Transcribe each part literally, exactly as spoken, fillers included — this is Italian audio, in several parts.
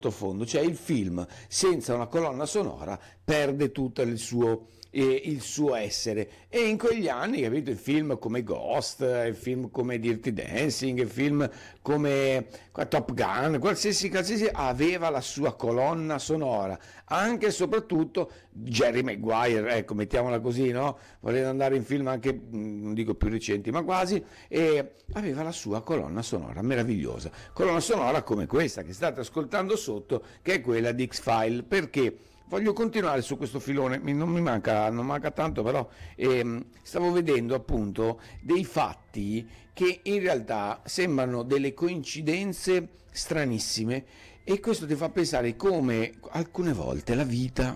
sottofondo, cioè il film senza una colonna sonora perde tutto il suo, eh, il suo essere. E in quegli anni, capito, il film come Ghost, il film come Dirty Dancing, il film come Top Gun, qualsiasi, qualsiasi aveva la sua colonna sonora, anche e soprattutto Jerry Maguire, ecco, mettiamola così, no? Volendo andare in film anche, non dico più recenti, ma quasi, e aveva la sua colonna sonora meravigliosa, colonna sonora come questa che state ascoltando sotto, che è quella di X-File. Perché voglio continuare su questo filone, mi- non mi manca, non manca tanto, però ehm, stavo vedendo appunto dei fatti che in realtà sembrano delle coincidenze stranissime, e questo ti fa pensare come alcune volte la vita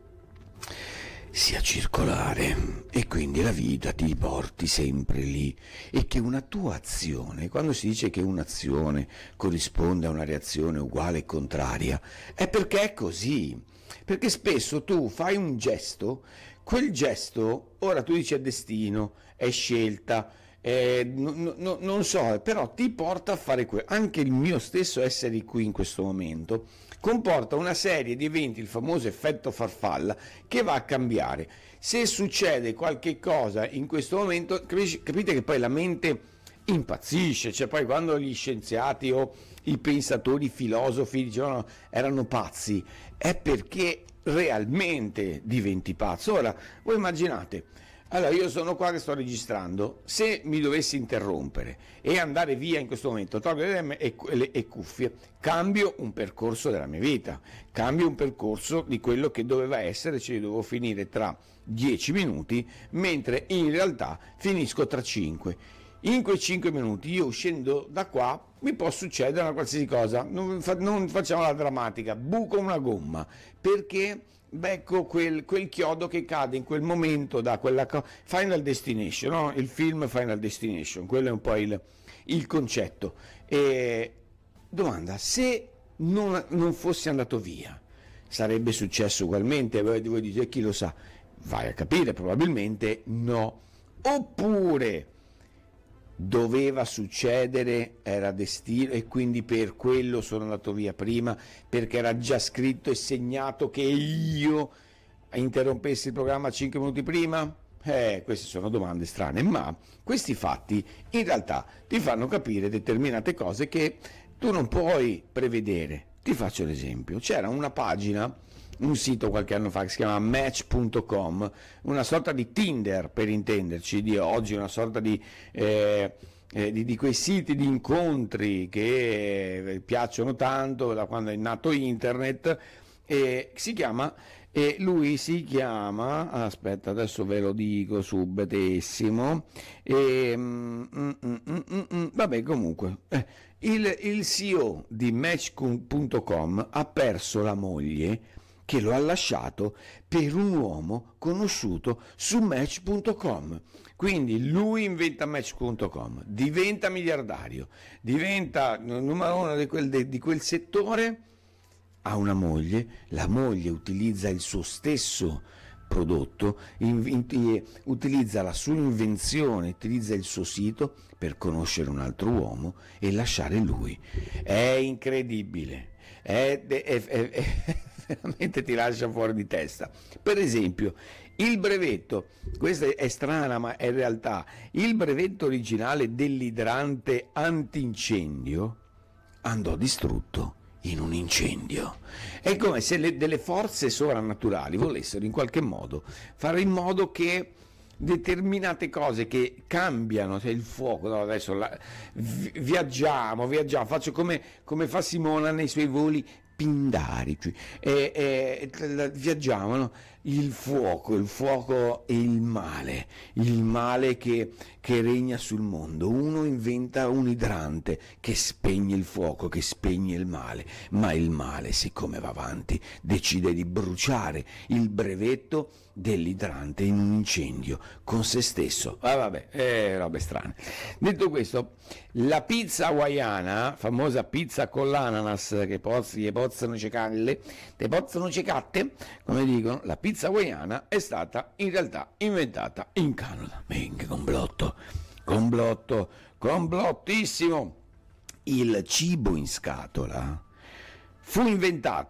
sia circolare e quindi la vita ti porti sempre lì, e che una tua azione, quando si dice che un'azione corrisponde a una reazione uguale e contraria, è perché è così. Perché spesso tu fai un gesto, quel gesto, ora tu dici è destino, è scelta, eh, no- no- non so, però ti porta a fare quello. Anche il mio stesso essere qui in questo momento comporta una serie di eventi, il famoso effetto farfalla, che va a cambiare. Se succede qualche cosa in questo momento, capisci- capite che poi la mente impazzisce, cioè poi quando gli scienziati o i pensatori, i filosofi dicevano erano pazzi, è perché realmente diventi pazzo. Ora, voi immaginate, allora io sono qua che sto registrando, se mi dovessi interrompere e andare via in questo momento, tolgo le, le, le, le cuffie, cambio un percorso della mia vita, cambio un percorso di quello che doveva essere, cioè dovevo finire tra dieci minuti, mentre in realtà finisco tra cinque. In quei cinque minuti io, uscendo da qua, mi può succedere una qualsiasi cosa, non, fa, non facciamo la drammatica, buco una gomma, perché becco quel, quel chiodo che cade in quel momento da quella co- Final Destination, no? Il film Final Destination, quello è un po' il, il concetto. E domanda, se non, non fossi andato via, sarebbe successo ugualmente? Voi, voi dite, chi lo sa? Vai a capire, probabilmente no. Oppure doveva succedere, era destino, e quindi per quello sono andato via prima, perché era già scritto e segnato che io interrompessi il programma cinque minuti prima? Eh, queste sono domande strane, ma questi fatti in realtà ti fanno capire determinate cose che tu non puoi prevedere. Ti faccio l'esempio: c'era una pagina, un sito qualche anno fa che si chiama match punto com, una sorta di Tinder per intenderci di oggi, una sorta di, eh, eh, di, di quei siti di incontri che eh, piacciono tanto da quando è nato internet. E si chiama, e lui si chiama, aspetta adesso ve lo dico subitissimo, e, mm, mm, mm, mm, mm, vabbè comunque eh, il, il C E O di match punto com ha perso la moglie, che lo ha lasciato per un uomo conosciuto su match punto com. Quindi lui inventa match punto com, diventa miliardario, diventa numero uno di quel, di quel settore, ha una moglie, la moglie utilizza il suo stesso prodotto, in, in, utilizza la sua invenzione, utilizza il suo sito per conoscere un altro uomo e lasciare lui. È incredibile, è, è, è, è veramente ti lascia fuori di testa. Per esempio, il brevetto, questa è strana ma è realtà, il brevetto originale dell'idrante antincendio andò distrutto in un incendio. È come se le, delle forze sovrannaturali volessero in qualche modo fare in modo che determinate cose che cambiano, cioè il fuoco, no, adesso la, viaggiamo, viaggiamo, faccio come, come fa Simona nei suoi voli pindarici, e, e, viaggiamo, no? Il fuoco, il fuoco e il male, il male che, che regna sul mondo. Uno inventa un idrante che spegne il fuoco, che spegne il male, ma il male, siccome va avanti, decide di bruciare il brevetto dell'idrante in un incendio con se stesso. Ah, vabbè, eh, robe strane. Detto questo, la pizza hawaiana, famosa pizza con l'ananas che pozzi e pozzano cecalle, te pozzano cecatte, come dicono, la pizza hawaiana è stata in realtà inventata in Canada. Minchia, complotto, complotto, complottissimo. Il cibo in scatola fu inventato